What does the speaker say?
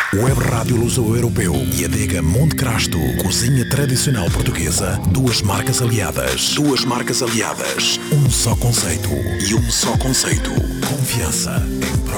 Web Rádio Luso-Europeu e Adega Monte Crasto. Cozinha tradicional portuguesa. Duas marcas aliadas. Um só conceito. Confiança em